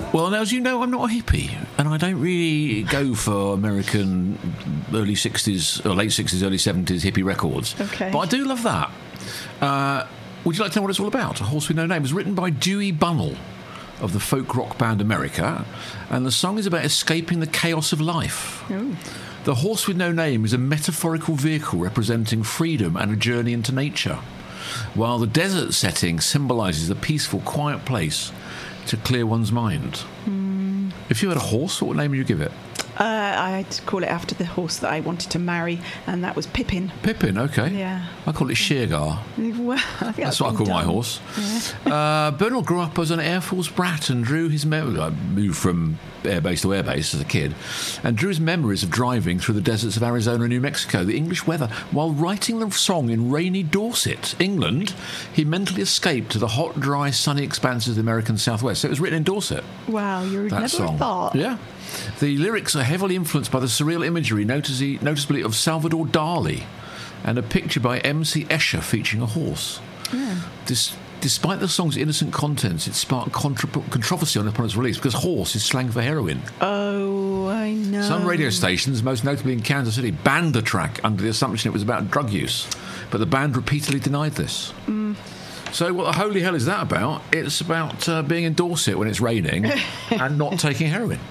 Well, now, as you know, I'm not a hippie, and I don't really go for American early 60s, or late 60s, early 70s hippie records. Okay. But I do love that. Would you like to know what it's all about? A Horse With No Name. It was written by Dewey Bunnell of the folk rock band America, and the song is about escaping the chaos of life. Ooh. The Horse With No Name is a metaphorical vehicle representing freedom and a journey into nature, while the desert setting symbolises a peaceful, quiet place to clear one's mind. If you had a horse, what name would you give it? I'd call it after the horse that I wanted to marry, and that was Pippin. Pippin, okay. Yeah. I call it Sheargar. Well, I think That's what I call my horse. Yeah. Bernal grew up as an Air Force brat and drew his memories. I moved from airbase to airbase as a kid, and drew his memories of driving through the deserts of Arizona and New Mexico, the English weather. While writing the song in rainy Dorset, England, he mentally escaped to the hot, dry, sunny expanses of the American Southwest. So it was written in Dorset. Wow, you'd That never song. thought. Yeah. The lyrics are heavily influenced by the surreal imagery, noticeably of Salvador Dali, and a picture by M.C. Escher featuring a horse. Yeah. Despite the song's innocent contents, it sparked controversy upon its release because horse is slang for heroin. Oh, I know. Some radio stations, most notably in Kansas City, banned the track under the assumption it was about drug use, but the band repeatedly denied this. So what the holy hell is that about? It's about being in Dorset when it's raining and not taking heroin.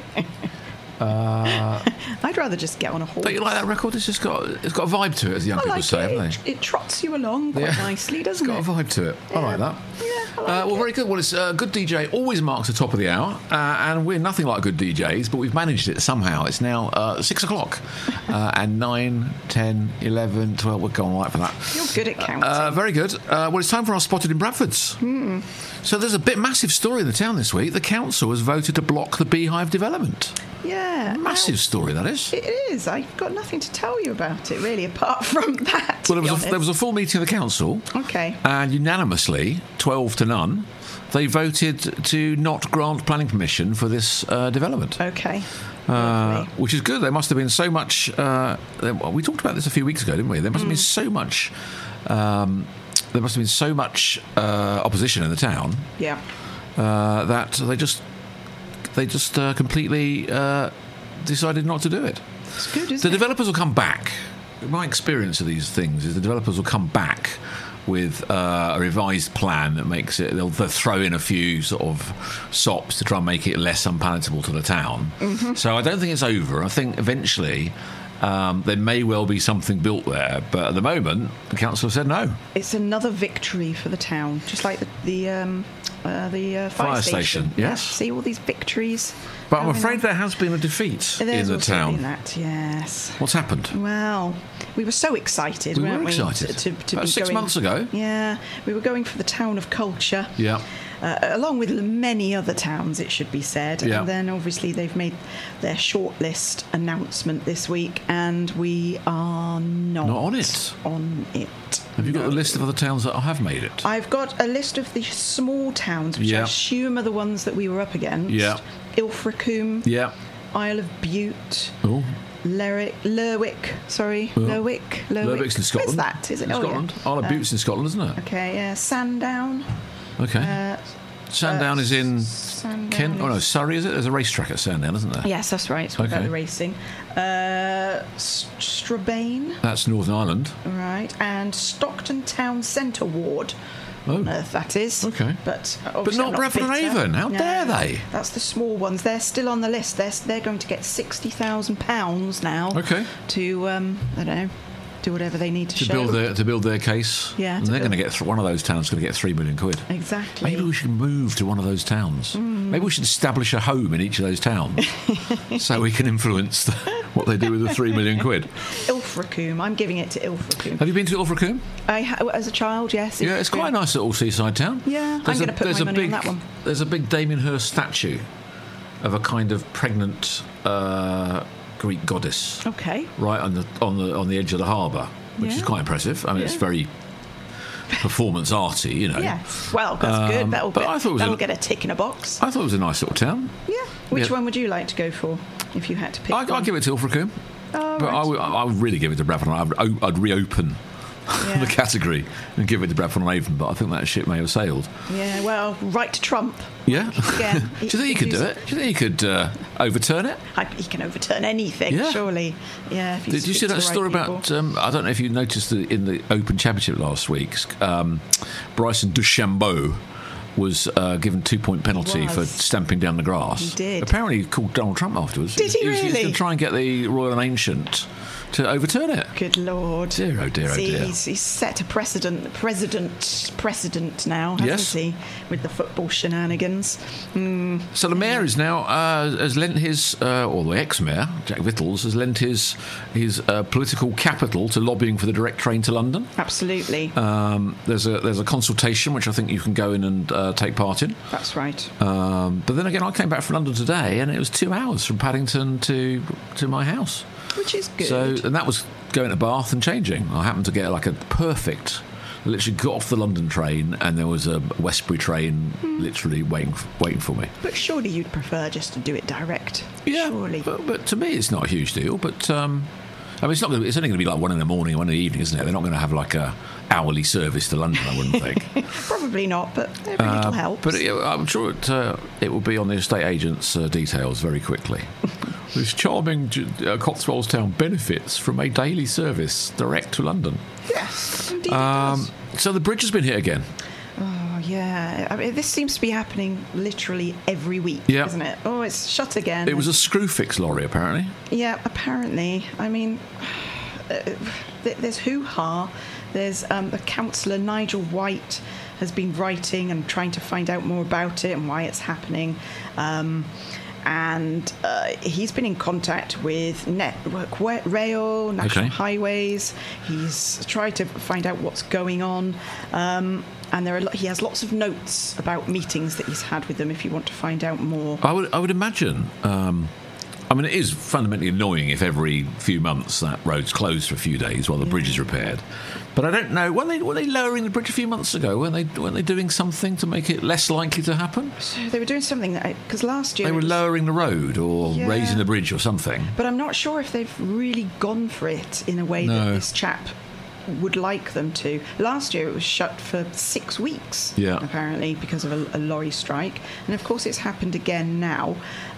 I'd rather just get on a horse. Don't you like that record? It's got a vibe to it, as the young I people like say, it. haven't they? It trots you along quite nicely, doesn't It's it? got a vibe to it. I like that. Yeah, I like Well, it. very good. Well, it's good DJ always marks the top of the hour, and we're nothing like good DJs, but we've managed it somehow. It's now 6 o'clock, and 9, 10, 11, 12. We're going all right for that. You're good at counting. Very good. Well, it's time for our Spotted in Bradfords. So there's a massive story in the town this week. The council has voted to block the Beehive development. Yeah. Massive story, that is. It is. I've got nothing to tell you about it, really, apart from that. Well, there was a full meeting of the council. Okay. And unanimously, 12 to none, they voted to not grant planning permission for this development. Okay. Which is good. There must have been so much... we talked about this a few weeks ago, didn't we? There must have been so much... there must have been so much opposition in the town. Yeah. That they just completely decided not to do it. It's good, isn't The it? developers will come back. My experience of these things is the developers will come back with a revised plan that makes it. They'll throw in a few sort of sops to try and make it less unpalatable to the town. So I don't think it's over. I think eventually there may well be something built there, but at the moment the council said no. It's another victory for the town, just like the fire station. Yes. See all these victories. But I'm going afraid on. there has been a defeat There's in the also town. been that, yes. What's happened? Well, we were so excited, We weren't were we? excited. To About be 6 going, months ago. Yeah, we were going for the town of culture. Yeah. Along with many other towns, it should be said. Yeah. And then obviously they've made their shortlist announcement this week, and we are not Not on it. On it. Have you got No. the list of other towns that have made it? I've got a list of the small towns, which I Yeah. assume are the ones that we were up against. Yeah. Ilfracombe, Yeah. Isle of Bute, Oh. Lerwick. Oh. Lerwick. Lerwick's in Scotland. Where's that? Is it? In Oh, Scotland. yeah. Isle of Bute's in Scotland, isn't it? Okay, Sandown. Okay. Sandown is in Sandown Kent. Oh no, is- Surrey, is it? There's a racetrack at Sandown, isn't there? Yes, that's right. It's all about Okay. the racing. Strabane, That's Northern Ireland. right, and Stockton Town Centre Ward. Oh. On earth, that is. Okay. But not Bradford and Avon. How dare they? That's the small ones. They're still on the list. They're going to get £60,000 now. Okay. To I don't know, do whatever they need to To show. build their case. Yeah, And to they're going to build- get one of those towns going to get £3 million. Exactly. Maybe we should move to one of those towns. Maybe we should establish a home in each of those towns so we can influence what they do with the £3 million. Ilfracombe. I'm giving it to Ilfracombe. Have you been to Ilfracombe? As a child, yes. Yeah, it's quite a nice little seaside town. Yeah, I'm going to put my money on that one. There's a big Damien Hirst statue of a kind of pregnant Greek goddess Okay. right on the edge of the harbour, which is Yeah. quite impressive. I mean, it's Yeah. very performance arty, you know. Yeah. Well, that's good. That'll but I thought it was that'll get a tick in a box. I thought it was a nice little town. Yeah. Which Yeah. one would you like to go for if you had to pick I'd one? give it to Ilfracombe, Oh, but right. I would really give it to Bradford. I'd reopen the category and give it to Bradford on Avon, but I think that ship may have sailed. Yeah, well, right to Trump. Yeah? Again, Do you think he could do it? Do you think he could overturn it? He can overturn anything, surely. Yeah. Did you see that story about, I don't know if you noticed in the Open Championship last week, Bryson DeChambeau was given 2-point penalty for stamping down the grass. He did. Apparently he called Donald Trump afterwards. Did he really? He was going to try and get the Royal and Ancient to overturn it. Good Lord. Dear, oh dear, See, oh dear. He's set a precedent now, hasn't he, with the football shenanigans. So the mayor is now has lent his, or the ex-mayor Jack Vittles has lent his political capital to lobbying for the direct train to London. Absolutely. There's a consultation which I think you can go in and take part in. That's right. But then again, I came back from London today, and it was 2 hours from Paddington to my house. Which is good. And that was going to Bath and changing. I happened to get like a perfect. I literally got off the London train, and there was a Westbury train literally waiting for me. But surely you'd prefer just to do it direct. Yeah, surely. But to me, it's not a huge deal. But I mean, it's only going to be like 1 in the morning, 1 in the evening, isn't it? They're not going to have like a hourly service to London, I wouldn't think. Probably not, but every little helps. But I'm sure it will be on the estate agent's details very quickly. This charming Cotswolds town benefits from a daily service direct to London. Yes, indeed it does. So the bridge has been hit again. Oh, yeah. I mean, this seems to be happening literally every week, isn't it? Oh, it's shut again. It was a Screwfix lorry, apparently. Yeah, apparently. I mean, there's hoo-ha. There's the councillor, Nigel White, has been writing and trying to find out more about it and why it's happening. And he's been in contact with Network Rail, National Highways. He's tried to find out what's going on. And he has lots of notes about meetings that he's had with them if you want to find out more. I would imagine. I mean, it is fundamentally annoying if every few months that road's closed for a few days while the bridge is repaired. But I don't know. Were they lowering the bridge a few months ago? Weren't they doing something to make it less likely to happen? So they were doing something because last year they were lowering the road or raising the bridge or something. But I'm not sure if they've really gone for it in a way that this chap would like them to. Last year it was shut for 6 weeks, apparently, because of a lorry strike. And of course it's happened again now.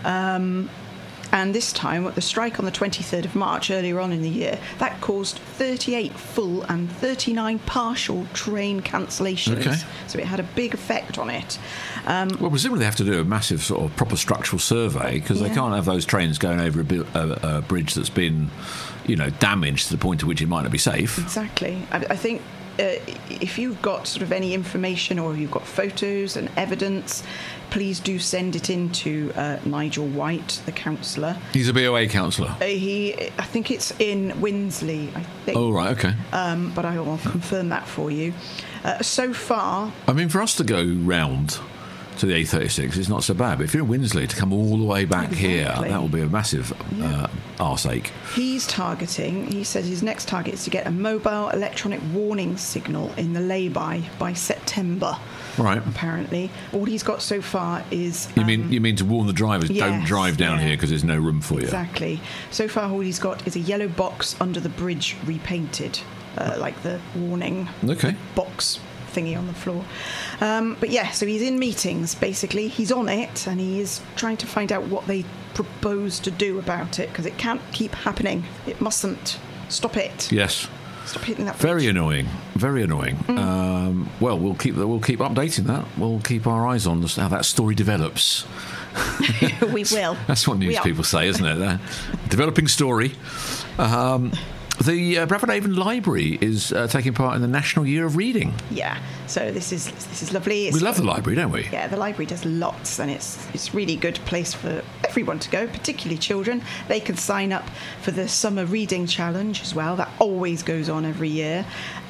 And this time, the strike on the 23rd of March, earlier on in the year, that caused 38 full and 39 partial train cancellations. Okay. So it had a big effect on it. Well, presumably they have to do a massive sort of proper structural survey, because they can't have those trains going over a bridge that's been, damaged to the point at which it might not be safe. Exactly. I think if you've got sort of any information or you've got photos and evidence, please do send it in to Nigel White, the councillor. He's a BOA councillor. I think it's in Winsley, I think. Oh, right, okay. But I will confirm that for you. So far... I mean, for us to go round to the A36, it's not so bad. But if you're in Winsley, to come all the way back here, that will be a massive arse ache. He said his next target is to get a mobile electronic warning signal in the lay-by by September. Right. Apparently. All he's got so far is... You mean to warn the drivers, don't drive down here because there's no room for you? Exactly. So far all he's got is a yellow box under the bridge repainted, like the warning box thingy on the floor. So he's in meetings, basically. He's on it, and he is trying to find out what they propose to do about it, because it can't keep happening. It mustn't. Stop it. Yes. Stop hitting that. Very annoying. Very annoying. Well, we'll keep updating that. We'll keep our eyes on how that story develops. We will. That's what news people say, isn't it? Developing story. The Bradford Avon Library is taking part in the National Year of Reading. Yeah, so this is lovely. We love the library, don't we? Yeah, the library does lots, and it's really good place for everyone to go, particularly children. They can sign up for the Summer Reading Challenge as well. That always goes on every year.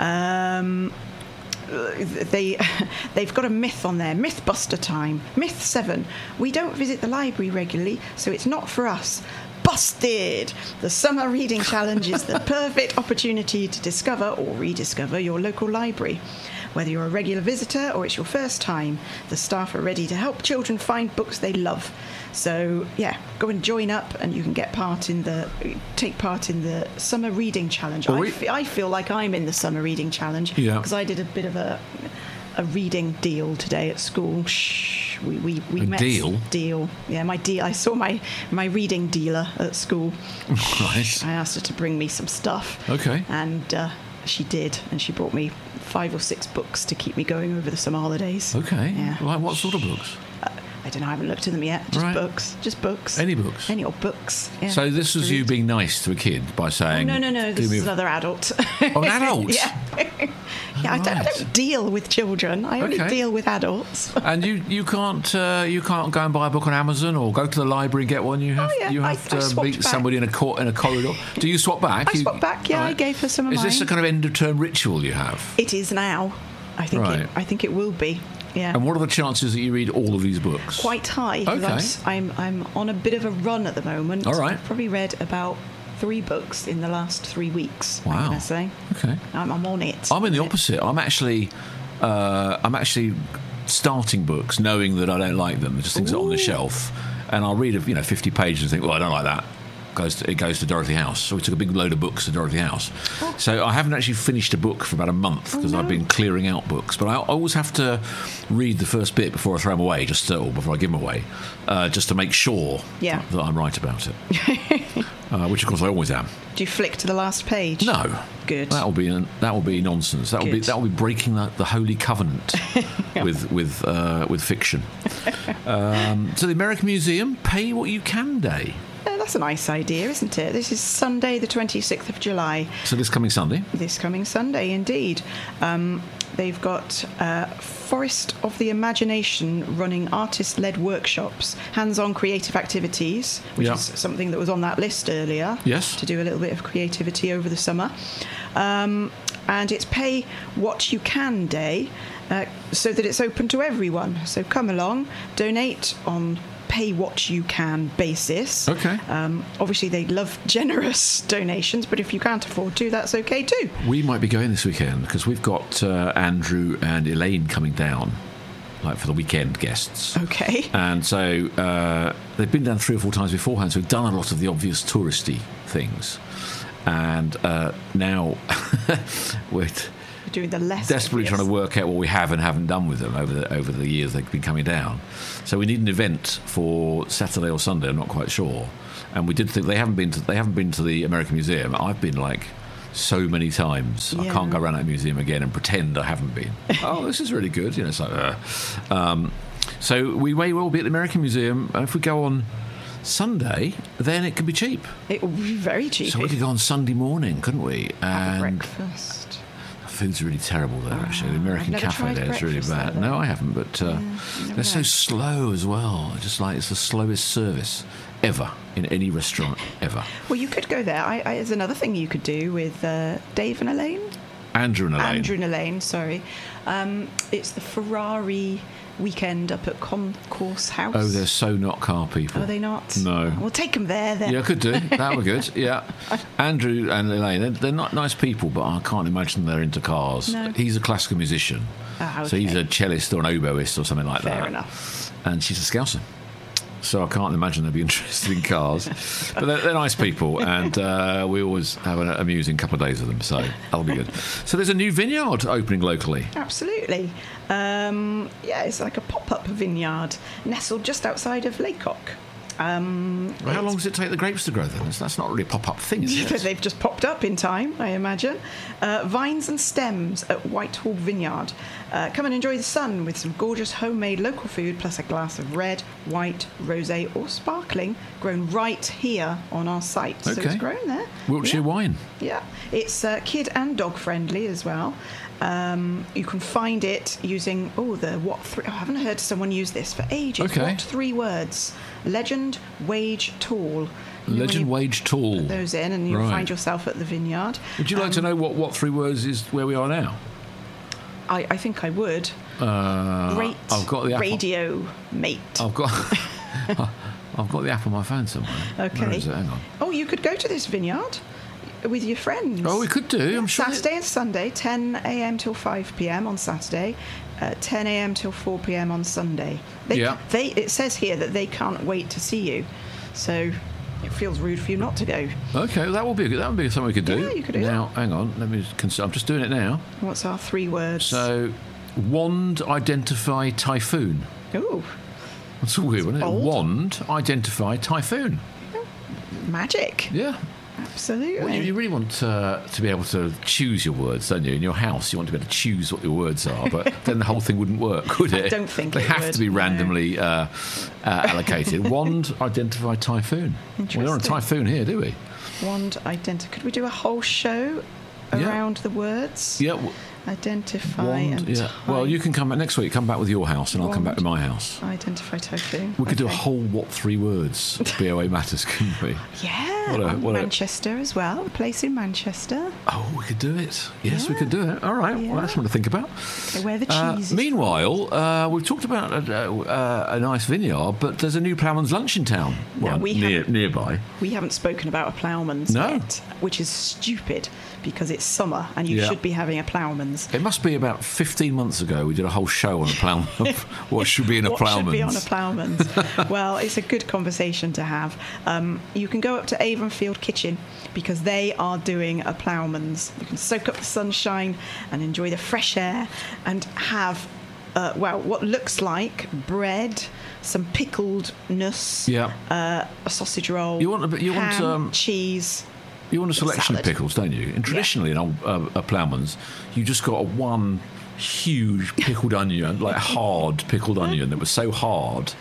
They've got a myth on there, Mythbuster time. Myth 7, we don't visit the library regularly, so it's not for us. Busted! The Summer Reading Challenge is the perfect opportunity to discover or rediscover your local library. Whether you're a regular visitor or it's your first time, the staff are ready to help children find books they love. So, yeah, go and join up, and you can take part in the Summer Reading Challenge. I feel like I'm in the Summer Reading Challenge because I did a bit of a reading deal today at school. We met deal. Yeah, my deal. I saw my reading dealer at school. Right. I asked her to bring me some stuff. Okay. And she did, and she brought me 5 or 6 books to keep me going over the summer holidays. Okay. Yeah. Like what sort of books? I don't know. I haven't looked at them yet. Just books. Any books? Any old books. Yeah. So this was you being nice to a kid by saying... Oh, no. This is another adult. Oh, an adult? Yeah. Yeah, I don't deal with children. I only deal with adults. And you can't go and buy a book on Amazon or go to the library and get one. You have to meet somebody in a corridor. Do you swap back? I swap back. Yeah, right. I gave her some of mine. Is this a kind of end of term ritual you have? It is now. I think it will be. Yeah. And what are the chances that you read all of these books? Quite high. Okay. I'm on a bit of a run at the moment. All right. I've probably read about 3 books in the last 3 weeks. Wow. I'm going to say. Okay. I'm on it. I'm in the opposite. I'm actually starting books knowing that I don't like them. Just things that are on the shelf, and I'll read 50 pages and think, well, I don't like that. It goes to Dorothy House. So we took a big load of books to Dorothy House. Oh. So I haven't actually finished a book for about a month because I've been clearing out books. But I always have to read the first bit before I throw them away, or before I give them away, just to make sure that I'm right about it. Which, of course, I always am. Do you flick to the last page? No. Good. That will be nonsense. That will be breaking the holy covenant with fiction. So the American Museum, Pay What You Can Day. That's a nice idea, isn't it? This is Sunday, the 26th of July. So this coming Sunday? This coming Sunday, indeed. They've got Forest of the Imagination running artist-led workshops, hands-on creative activities, which is something that was on that list earlier. Yes. To do a little bit of creativity over the summer. And it's Pay What You Can Day, so that it's open to everyone. So come along, donate on pay what you can basis. Okay. Obviously, they love generous donations, but if you can't afford to, that's okay too. We might be going this weekend because we've got Andrew and Elaine coming down, like for the weekend guests. Okay. And so they've been down 3 or 4 times beforehand, so we've done a lot of the obvious touristy things. And now we're doing the less desperately trying to work out what we have and haven't done with them over the years they've been coming down. So we need an event for Saturday or Sunday. I'm not quite sure. And we did think they haven't been to the American Museum. I've been like so many times. I can't go around that museum again and pretend I haven't been. Oh, this is really good. It's like, so we may well be at the American Museum. If we go on Sunday, then it can be cheap. It will be very cheap. So we could go on Sunday morning, couldn't we? Have a breakfast. Food's really terrible there, actually. The American cafe there is really bad. No, I haven't, but they're so slow as well. Just like it's the slowest service ever in any restaurant ever. Well, you could go there. There's another thing you could do with Dave and Elaine. Andrew and Elaine, sorry. It's the Ferrari weekend up at Concourse House. Oh, they're so not car people. Are they not? No. We'll take them there then. Yeah, could do. That would be good. Yeah. Andrew and Elaine, they're not nice people, but I can't imagine they're into cars. No. He's a classical musician. Okay. So he's a cellist or an oboist or something like that. Fair enough. And she's a Scouser. So I can't imagine they'd be interested in cars. But they're nice people, and we always have an amusing couple of days with them, so that'll be good. So there's a new vineyard opening locally. Absolutely. It's like a pop-up vineyard nestled just outside of Laycock. How long does it take the grapes to grow then? That's not really a pop-up thing, is it? They've just popped up in time, I imagine. Vines and stems at Whitehall Vineyard. Come and enjoy the sun with some gorgeous homemade local food plus a glass of red, white, rosé or sparkling grown right here on our site. Okay. So it's grown there. Wiltshire wine. Yeah. It's kid and dog friendly as well. You can find it using I haven't heard someone use this for ages. Okay. What 3 words? Legend, wage, tall. Legend, wage, tall. Put those in, and you'll find yourself at the vineyard. Would you like to know what 3 words is where we are now? I think I would. Great. I've got the radio mate. I've got the app on my phone somewhere. Okay. Where is it? Hang on. Oh, you could go to this vineyard. with your friends. Oh, we could do. I'm sure. Saturday and Sunday, 10 a.m. till 5 p.m. on Saturday, 10 a.m. till 4 p.m. on Sunday. It says here that they can't wait to see you, so it feels rude for you not to go. Okay, well, that would be something we could do. Yeah, you could do now, hang on, I'm just doing it now. What's our 3 words? So, wand, identify, typhoon. Ooh. That's all weird, isn't it? Bold. Wand, identify, typhoon. Magic. Yeah. Absolutely. Well, you really want to be able to choose your words, don't you? In your house, you want to be able to choose what your words are, but then the whole thing wouldn't work, would it? I don't think they have to be randomly allocated. Wand, identify, typhoon. Well, we're on a typhoon here, do we? Wand, identify. Could we do a whole show around the words? Yeah. Identify wand, and yeah. Well, you can come back next week. Come back with your house, and I'll come back to my house. Identify typhoon. We could do a whole 3 words BOA Matters, couldn't we? Yeah. Manchester as well. A place in Manchester. Oh, we could do it. Yes, we could do it. All right. Yeah. Well, that's something to think about. Okay, where the cheese is. Meanwhile, we've talked about a nice vineyard, but there's a new ploughman's lunch in town. Well, nearby. We haven't spoken about a ploughman's yet, which is stupid because it's summer and you should be having a ploughman's. It must be about 15 months ago we did a whole show on a ploughman. What should be in a ploughman's? What should be on a ploughman's? Well, it's a good conversation to have. You can go up to Avonfield Kitchen because they are doing a ploughman's. You can soak up the sunshine and enjoy the fresh air and have what looks like bread, some pickledness, a sausage roll, ham, cheese. You want a selection salad. Of pickles, don't you? And traditionally in a ploughman's, you just got one huge pickled onion, like hard pickled onion that was so hard,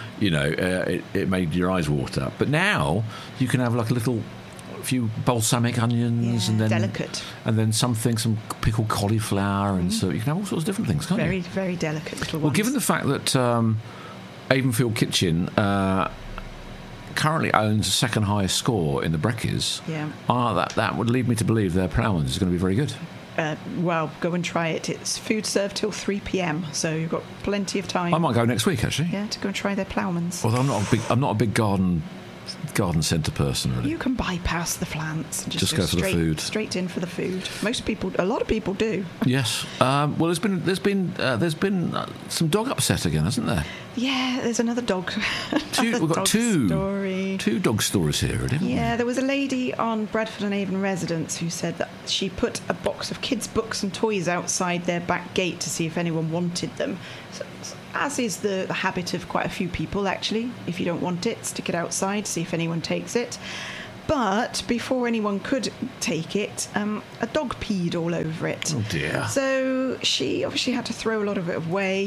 it made your eyes water. But now you can have like a few balsamic onions and then delicate, and then some pickled cauliflower, and so you can have all sorts of different things, can't you? Very, very delicate little ones. Well, given the fact that Avonfield Kitchen currently owns the second highest score in the Breckies, that would lead me to believe their ploughman's is going to be very good. Well, go and try it. It's food served till 3 p.m, so you've got plenty of time. I might go next week, actually. Yeah, to go and try their ploughman's. Although I'm not a big garden centre person, really. You can bypass the flants and just go for the food. Straight in for the food. A lot of people do. Yes. Well, there's been some dog upset again, hasn't there? Yeah, there's another dog. We've got two dog stories here, haven't we? Yeah, there was a lady on Bradford and Avon residence who said that she put a box of kids' books and toys outside their back gate to see if anyone wanted them. So, as is the habit of quite a few people, actually. If you don't want it, stick it outside, see if anyone takes it. But before anyone could take it, a dog peed all over it. Oh, dear. So she obviously had to throw a lot of it away.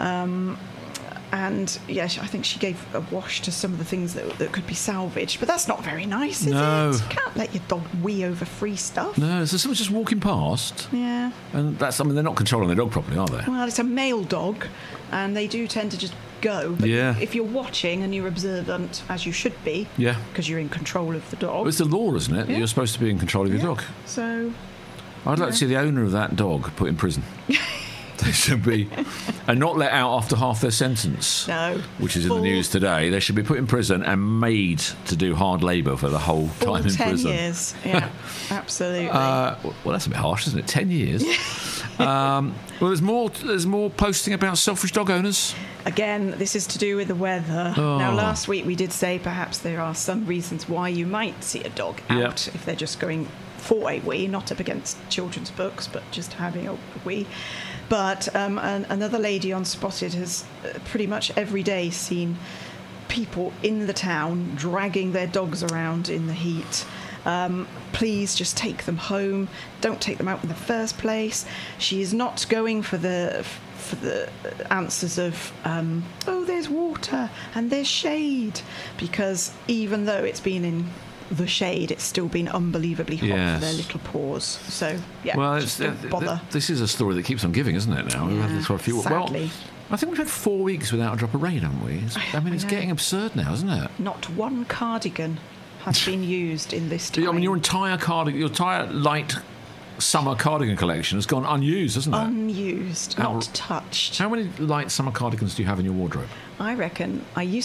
And, I think she gave a wash to some of the things that could be salvaged. But that's not very nice, is it? You can't let your dog wee over free stuff. No, so someone's just walking past. Yeah. And they're not controlling their dog properly, are they? Well, it's a male dog, and they do tend to just go. But if you're watching and you're observant, as you should be, because you're in control of the dog. Well, it's the law, isn't it? That you're supposed to be in control of your dog. So... I'd like to see the owner of that dog put in prison. They should be, and not let out after half their sentence. No, which is in the news today. They should be put in prison and made to do hard labour for the whole time in prison. 10 years, yeah, absolutely. Well, that's a bit harsh, isn't it? 10 years. Well, there's more posting about selfish dog owners. Again, this is to do with the weather. Now, last week we did say perhaps there are some reasons why you might see a dog out if they're just going for a wee, not up against children's books, but just having a wee. But another lady on Spotted has pretty much every day seen people in the town dragging their dogs around in the heat. Please just take them home. Don't take them out in the first place. She is not going for the answers of there's water and there's shade, because even though it's been in the shade, it's still been unbelievably hot for their little paws. So don't bother. This is a story that keeps on giving, isn't it? Now we've had this for a few. Sadly. Well, I think we've had 4 weeks without a drop of rain, haven't we? It's getting absurd now, isn't it? Not one cardigan has been used in this time. I mean, your entire light summer cardigan collection has gone unused, hasn't it? Unused, not touched. How many light summer cardigans do you have in your wardrobe? I reckon I used to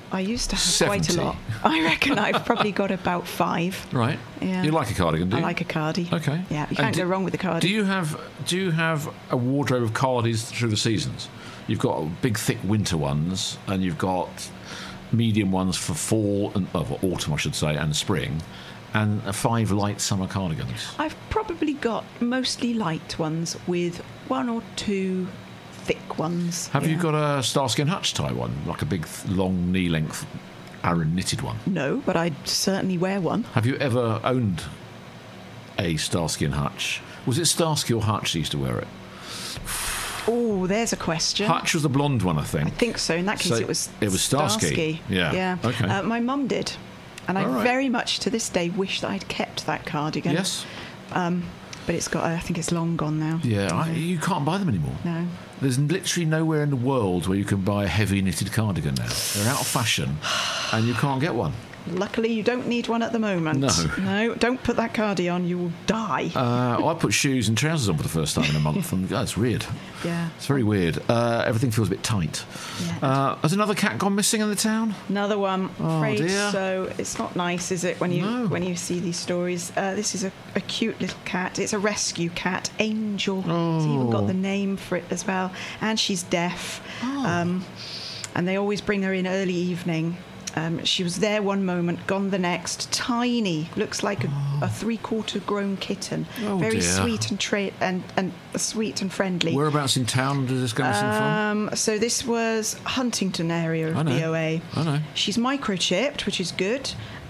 I used to have 70. quite a lot. I reckon I've probably got about 5. Right. Yeah. You like a cardigan, do you? I like a cardi. Okay. Yeah, you can't go wrong with a cardi. Do you have a wardrobe of cardis through the seasons? You've got big, thick winter ones, and you've got medium ones for fall and autumn, I should say, and spring, and 5 light summer cardigans. I've probably got mostly light ones with 1 or 2 thick ones. Have you got a Starsky and Hutch tie one, like a big, long, knee-length Aran knitted one? No, but I'd certainly wear one. Have you ever owned a Starsky and Hutch? Was it Starsky or Hutch that used to wear it? Oh, there's a question. Hutch was the blonde one, I think. I think so. In that case, it was Starsky. Yeah. Okay. My mum did, and I very much to this day wish that I'd kept that cardigan. Yes. But it's got. I think it's long gone now. Yeah, you can't buy them anymore. No. There's literally nowhere in the world where you can buy a heavy knitted cardigan now. They're out of fashion, and you can't get one. Luckily, you don't need one at the moment. No, don't put that cardi on. You will die. I put shoes and trousers on for the first time in a month, and it's weird. Yeah. It's very weird. Everything feels a bit tight. Yeah. Has another cat gone missing in the town? Another one. Oh, afraid dear. So it's not nice, is it, when you see these stories? This is a cute little cat. It's a rescue cat, Angel. Oh. It's even got the name for it as well. And she's deaf. Oh. And they always bring her in early evening. She was there one moment, gone the next. Tiny, looks like a 3/4 grown kitten. Oh, very dear. sweet and sweet and friendly. Whereabouts in town does this go missing from? So this was Huntington area of BOA. I know. She's microchipped, which is good,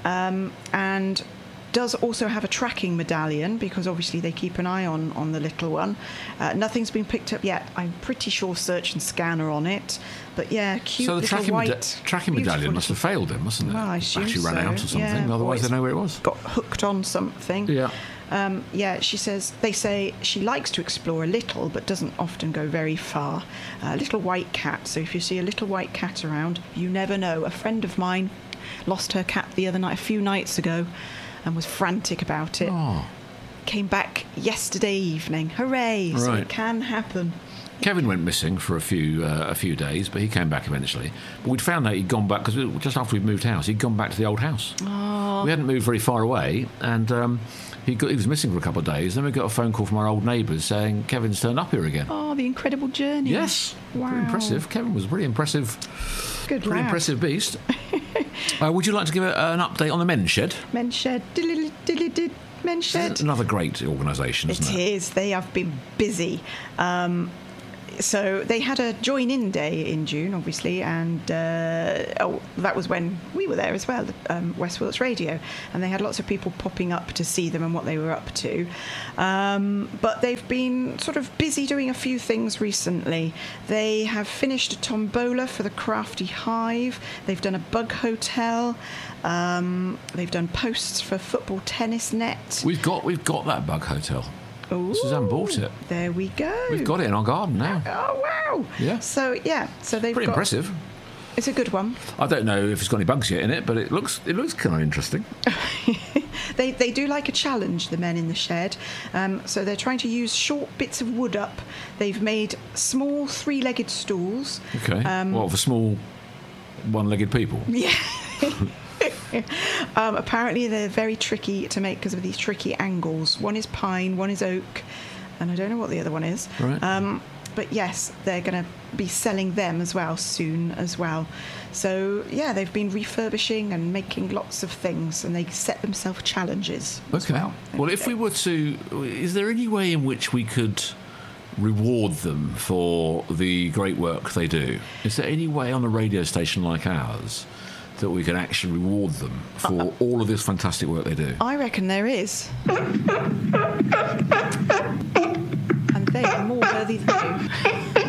and does also have a tracking medallion because obviously they keep an eye on the little one. Nothing's been picked up yet. I'm pretty sure search and scan are on it. But yeah, cute So the little tracking medallion must have failed him, mustn't it? Well, I assume Battery ran out or something. Yeah. Otherwise, they know where it was. Got hooked on something. Yeah. They say she likes to explore a little, but doesn't often go very far. A little white cat. So if you see a little white cat around, you never know. A friend of mine lost her cat a few nights ago, and was frantic about it. Oh. Came back yesterday evening. Hooray! So Right. it can happen. Kevin went missing for a few days, but he came back eventually. But we'd found out he'd gone back, because just after we'd moved house, he'd gone back to the old house. Oh. We hadn't moved very far away, and he was missing for a couple of days. Then we got a phone call from our old neighbours saying Kevin's turned up here again. Oh, the incredible journey. Yes. Wow. Pretty impressive. Kevin was a pretty impressive. Good Pretty lad. impressive beast. Would you like to give an update on the Men's Shed? Men's Shed. Men's Shed. It's another great organisation, isn't it? It is. They have been busy. So they had a join-in day in June, obviously, and that was when we were there as well, West Wilts Radio, and they had lots of people popping up to see them and what they were up to. But they've been sort of busy doing a few things recently. They have finished a tombola for the Crafty Hive. They've done a bug hotel. They've done posts for football tennis net. We've got that bug hotel. Ooh, Suzanne bought it. There we go. We've got it in our garden now. Oh wow! Yeah. So they've Pretty impressive. It's a good one. I don't know if it's got any bugs yet in it, but it looks kind of interesting. They do like a challenge, the men in the shed. So they're trying to use short bits of wood up. They've made small 3-legged stools. Okay. For small one-legged people? Yeah. Apparently they're very tricky to make because of these tricky angles. One is pine, one is oak, and I don't know what the other one is. Right. But yes, they're going to be selling them as well soon as well. So yeah, they've been refurbishing and making lots of things, and they set themselves challenges as well. Well, if we were to, is there any way in which we could reward them for the great work they do? Is there any way on a radio station like ours that we can actually reward them for all of this fantastic work they do? I reckon there is. And they are more worthy than you.